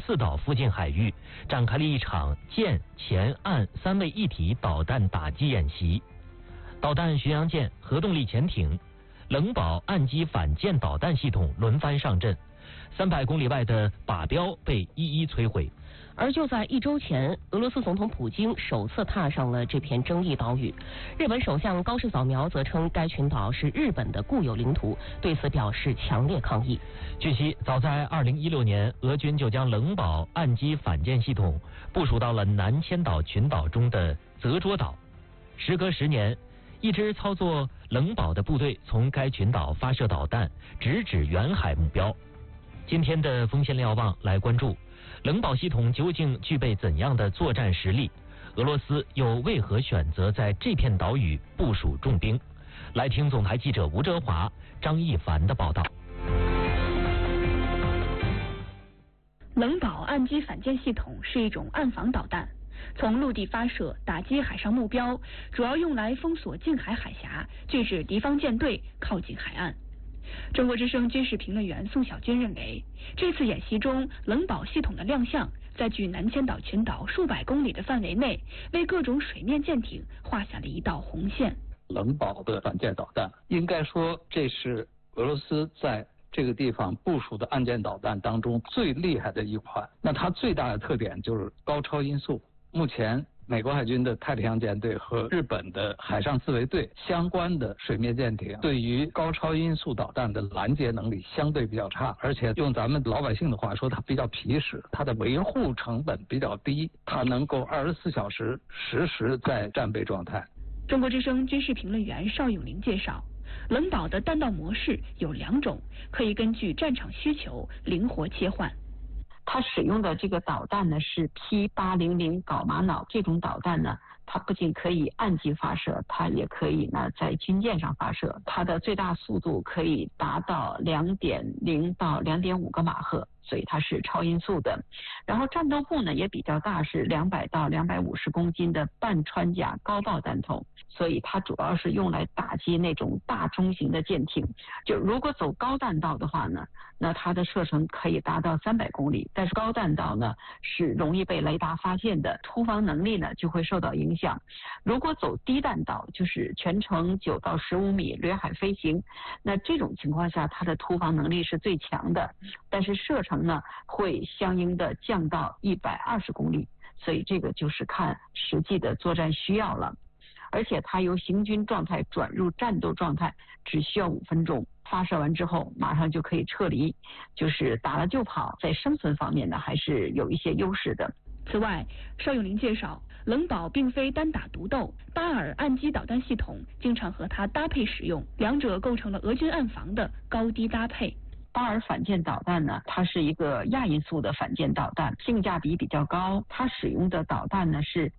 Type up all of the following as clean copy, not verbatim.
四岛附近海域展开了一场舰、前、岸三位一体导弹打击演习。导弹巡洋舰、核动力潜艇、冷堡岸基反舰导弹系统轮番上阵，300公里外的靶标被一一摧毁。 而就在1周前，俄罗斯总统普京首次踏上了这片争议岛屿。日本首相高市早苗则称该群岛是日本的固有领土，对此表示强烈抗议。 据悉，早在2016年，俄军就将冷堡岸基反舰系统部署到了南千岛群岛中的泽捉岛。时隔10年，一支操作冷堡的部队从该群岛发射导弹，直指远海目标。今天的风险瞭望来关注冷堡系统究竟具备怎样的作战实力？俄罗斯又为何选择在这片岛屿部署重兵？来听总台记者吴哲华、张一凡的报道。 冷堡岸基反舰系统是一种岸防导弹，从陆地发射打击海上目标，主要用来封锁近海海峡，拒止敌方舰队靠近海岸。中国之声军事评论员宋小军认为，这次演习中冷堡系统的亮相，在距南千岛群岛数百公里的范围内，为各种水面舰艇画下了一道红线。 冷堡的反舰导弹，应该说这是俄罗斯在这个地方部署的岸舰导弹当中最厉害的一款。那它最大的特点就是高超音速。目前美国海军的太平洋舰队和日本的海上自卫队相关的水面舰艇对于高超音速导弹的拦截能力相对比较差，而且用咱们老百姓的话说，它比较皮实，它的维护成本比较低，它能够24小时实时在战备状态。 中国之声军事评论员邵永林介绍，冷堡的弹道模式有2种，可以根据战场需求灵活切换。 它使用的这个导弹呢是 P800 缟玛瑙，这种导弹呢，它不仅可以岸基发射，它也可以呢在军舰上发射。它的最大速度可以达到2.0到2.5个马赫，所以它是超音速的。然后战斗部呢也比较大，是200到250公斤的半穿甲高爆弹头，所以它主要是用来打击那种大中型的舰艇。就如果走高弹道的话呢，那它的射程可以达到300公里，但是高弹道呢是容易被雷达发现的，突防能力呢就会受到影响。如果走低弹道，就是全程9到15米掠海飞行，那这种情况下它的突防能力是最强的，但是射程呢会相应的降到120公里，所以这个就是看实际的作战需要了。而且它由行军状态转入战斗状态只需要5分钟，发射完之后马上就可以撤离，就是打了就跑，在生存方面呢还是有一些优势的。 此外，邵永林介绍，冷堡并非单打独斗，巴尔岸基导弹系统经常和它搭配使用，两者构成了俄军岸防的高低搭配。 巴尔反舰导弹呢，它是一个亚音速的反舰导弹，性价比比较高。它使用的导弹呢是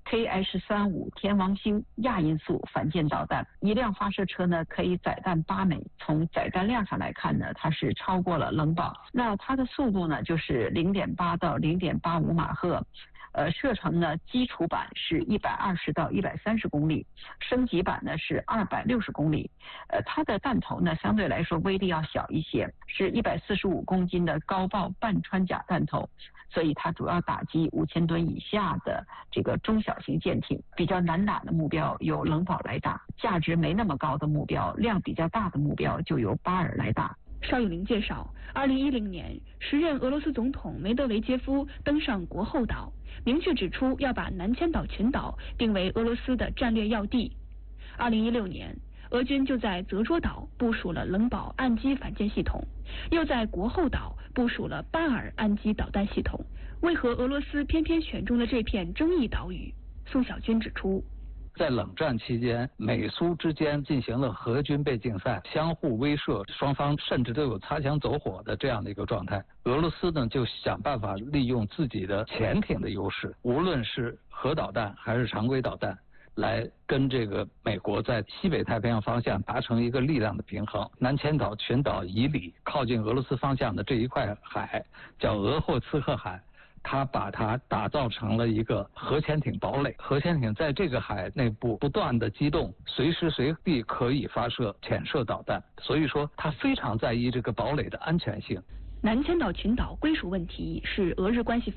KH-35天王星亚音速反舰导弹，一辆发射车呢可以载弹8枚。从载弹量上来看呢，它是超过了冷堡。那它的速度呢就是0.8到0.85马赫。射程呢，基础版是120到130公里，升级版呢是260公里。它的弹头呢相对来说威力要小一些，是145公斤的高爆半穿甲弹头，所以它主要打击5000吨以下的这个中小型舰艇。比较难打的目标由冷堡来打，价值没那么高的目标，量比较大的目标就由巴尔来打。 邵永林介绍，2010年，时任俄罗斯总统梅德韦杰夫登上国后岛，明确指出要把南千岛群岛定为俄罗斯的战略要地。2016年，俄军就在泽捉岛部署了冷堡岸基反舰系统，又在国后岛部署了巴尔岸基导弹系统。为何俄罗斯偏偏选中了这片争议岛屿？宋小军指出， 在冷战期间，美苏之间进行了核军备竞赛，相互威慑，双方甚至都有擦枪走火的这样的一个状态。俄罗斯呢就想办法利用自己的潜艇的优势，无论是核导弹还是常规导弹，来跟这个美国在西北太平洋方向达成一个力量的平衡。南千岛群岛以里靠近俄罗斯方向的这一块海叫鄂霍次克海，他把它打造成了一个核潜艇堡垒，核潜艇在这个海内部不断的机动，随时随地可以发射潜射导弹，所以说他非常在意这个堡垒的安全性。 南千岛群岛归属问题是俄日关系